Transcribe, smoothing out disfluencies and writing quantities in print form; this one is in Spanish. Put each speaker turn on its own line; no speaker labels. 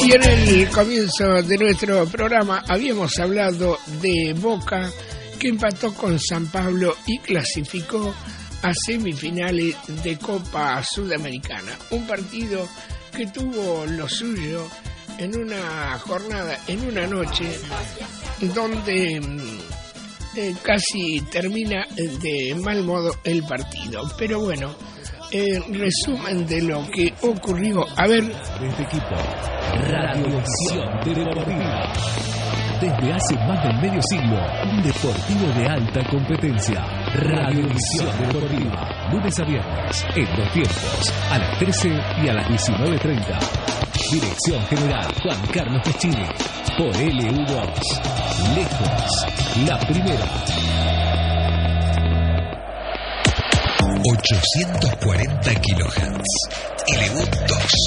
Y en el comienzo de nuestro programa habíamos hablado de Boca, que empató con San Pablo y clasificó a semifinales de Copa Sudamericana. Un partido que tuvo lo suyo en una jornada, en una noche, donde casi termina de mal modo el partido. Pero bueno, resumen de lo que ocurrió. A ver.
Este equipo, Radiovisión Deportiva. Desde hace más de medio siglo, un deportivo de alta competencia. Radiovisión Deportiva. Lunes a viernes, en dos tiempos, a las 13 y a las 19:30. Dirección General Juan Carlos Peschini. Por LU2. Lejos, la primera.
840 kHz. LU2.